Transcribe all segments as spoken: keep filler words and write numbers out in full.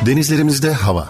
Denizlerimizde hava.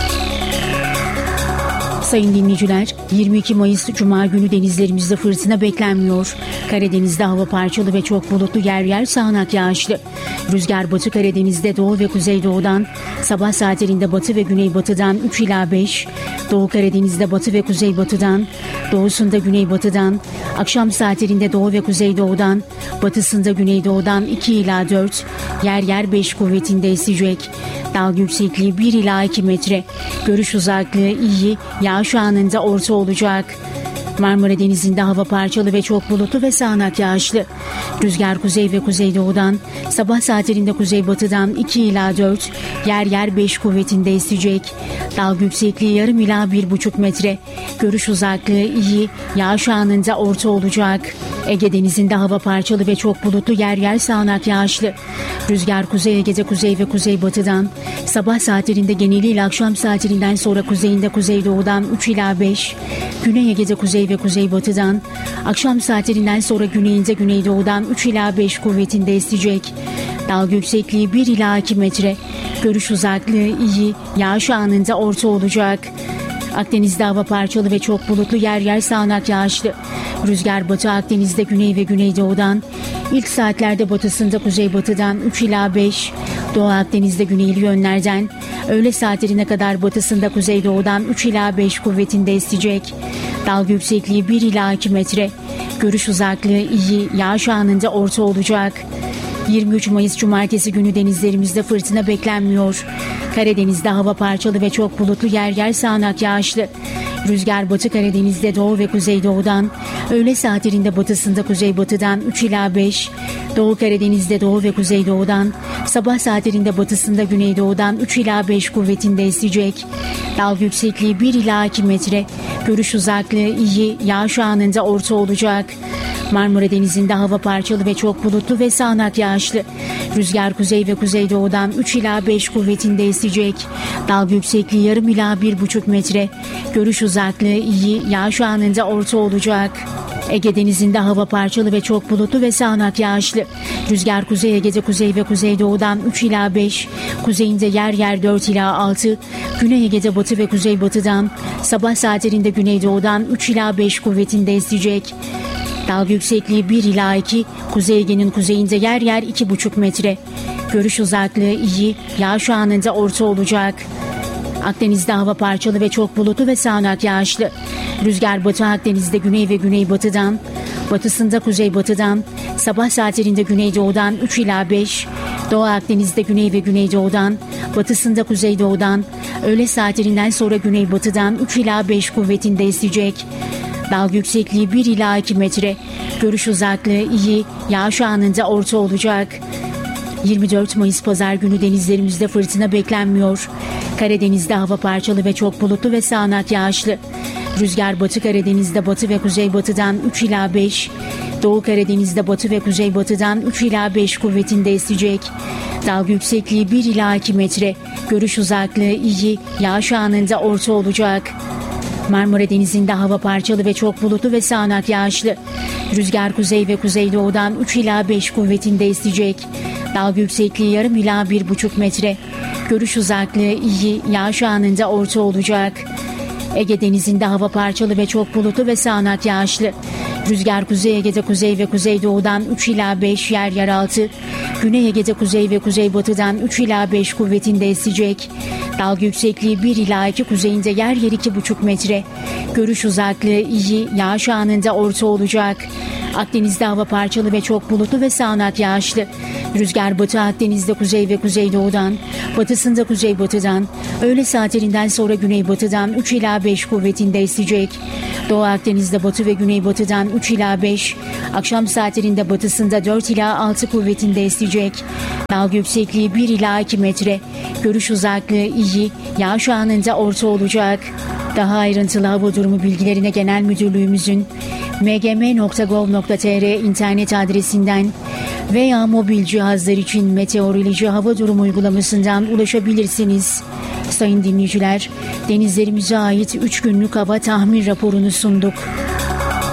Sayın dinleyiciler, yirmi iki Mayıs Cuma günü denizlerimizde fırtına beklenmiyor. Karadeniz'de hava parçalı ve çok bulutlu, yer yer sağanak yağışlı. Rüzgar Batı Karadeniz'de doğu ve kuzeydoğudan, sabah saatlerinde batı ve güneybatıdan üç ila beş, Doğu Karadeniz'de batı ve kuzeybatıdan, doğusunda güneybatıdan, akşam saatlerinde doğu ve kuzeydoğudan, batısında güneydoğudan iki ila dört, yer yer beş kuvvetinde esecek. Dalga yüksekliği bir ila iki metre. Görüş uzaklığı iyi, yağış anında orta olacak. Marmara Denizi'nde hava parçalı ve çok bulutlu ve sağanak yağışlı. Rüzgar kuzey ve kuzeydoğudan, sabah saatlerinde kuzeybatıdan iki ila dört, yer yer beş kuvvetinde esecek. Dalga yüksekliği yarım ila bir buçuk metre. Görüş uzaklığı iyi, yağış anında orta olacak. Ege Denizi'nde hava parçalı ve çok bulutlu, yer yer sağanak yağışlı. Rüzgar Kuzey Ege'de kuzey ve kuzeybatıdan, sabah saatlerinde geneliyle akşam saatlerinden sonra kuzeyinde kuzeydoğudan üç ila beş, Güney Ege'de kuzey ve kuzeybatıdan, akşam saatlerinden sonra güneyinde güneydoğudan üç ila beş kuvvetinde esecek. Dalga yüksekliği bir ila iki metre. Görüş uzaklığı iyi, yağış anında orta olacak. Akdeniz'de hava parçalı ve çok bulutlu, yer yer sağanak yağışlı. Rüzgar Batı Akdeniz'de güney ve güneydoğudan, ilk saatlerde batısında kuzeybatıdan üç ila beş, Doğu Akdeniz'de güneyli yönlerden, öğle saatlerine kadar batısında kuzeydoğudan üç ila beş kuvvetinde esecek. Dalga yüksekliği bir ila iki metre. Görüş uzaklığı iyi, yağış anında orta olacak. yirmi üç Mayıs Cumartesi günü denizlerimizde fırtına beklenmiyor. Karadeniz'de hava parçalı ve çok bulutlu, yer yer sağanak yağışlı. Rüzgar Batı Karadeniz'de doğu ve kuzeydoğudan, öğle saatlerinde batısında kuzeybatıdan üç ila beş, Doğu Karadeniz'de doğu ve kuzeydoğudan, sabah saatlerinde batısında güneydoğudan üç ila beş kuvvetinde esecek. Dalga yüksekliği bir ila iki metre. Görüş uzaklığı iyi, yağış anında orta olacak. Marmara Denizi'nde hava parçalı ve çok bulutlu ve sağanak yağışlı. Rüzgar kuzey ve kuzeydoğudan üç ila beş kuvvetinde esecek. Dalga yüksekliği yarım ila bir buçuk metre. Görüş uzaklığı iyi, yağış anında orta olacak. Ege Denizi'nde hava parçalı ve çok bulutlu ve sağanak yağışlı. Rüzgar Kuzey Ege'de kuzey ve kuzeydoğudan üç ila beş, kuzeyinde yer yer dört ila altı, Güney Ege'de batı ve kuzeybatıdan, sabah saatlerinde güneydoğudan üç ila beş kuvvetinde esecek. Dalga yüksekliği bir ila iki, Kuzey Ege'nin kuzeyinde yer yer iki buçuk metre. Görüş uzaklığı iyi, yağış anında orta olacak. Akdeniz'de hava parçalı ve çok bulutlu ve sağanak yağışlı. Rüzgar Batı Akdeniz'de güney ve güneybatıdan, batısında kuzeybatıdan, sabah saatlerinde güneydoğudan üç ila beş, Doğu Akdeniz'de güney ve güneydoğudan, batısında kuzeydoğudan, öğle saatlerinden sonra güneybatıdan üç ila beş kuvvetinde esecek. Dalga yüksekliği bir ila iki metre. Görüş uzaklığı iyi, yağış anında orta olacak. yirmi dört Mayıs Pazar günü denizlerimizde fırtına beklenmiyor. Karadeniz'de hava parçalı ve çok bulutlu ve sağanak yağışlı. Rüzgar Batı Karadeniz'de batı ve kuzeybatıdan üç ila beş, Doğu Karadeniz'de batı ve kuzeybatıdan üç ila beş kuvvetinde esecek. Dalga yüksekliği bir ila iki metre. Görüş uzaklığı iyi, yağış anında orta olacak. Marmara Denizi'nde hava parçalı ve çok bulutlu ve sağanak yağışlı. Rüzgar kuzey ve kuzeydoğudan üç ila beş kuvvetinde esecek. Dalga yüksekliği yarım ila bir buçuk metre. Görüş uzaklığı iyi, yağış anında orta olacak. Ege Denizi'nde hava parçalı ve çok bulutlu ve sağanak yağışlı. Rüzgar Kuzey Ege'de kuzey ve kuzeydoğudan üç ila beş, yer yer altı. Güney Ege'de kuzey ve kuzeybatıdan üç ila beş kuvvetinde esecek. Dalga yüksekliği bir ila iki, kuzeyinde yer yer iki buçuk metre. Görüş uzaklığı iyi, yağış anında orta olacak. Akdeniz'de hava parçalı ve çok bulutlu ve sağanak yağışlı. Rüzgar Batı Akdeniz'de kuzey ve kuzeydoğudan, batısında kuzeybatıdan, öğle saatlerinden sonra güneybatıdan üç ila beş kuvvetinde esecek. Doğu Akdeniz'de batı ve güneybatıdan üç ila beş, akşam saatlerinde batısında dört ila altı kuvvetinde esecek. Dalga yüksekliği bir ila iki metre. Görüş uzaklığı iyi, yağış anında orta olacak. Daha ayrıntılı hava durumu bilgilerine Genel Müdürlüğümüzün m g m nokta gov nokta t r internet adresinden veya mobil cihazlar için meteoroloji hava durumu uygulamasından ulaşabilirsiniz. Sayın dinleyiciler, denizlerimize ait üç günlük hava tahmin raporunu sunduk.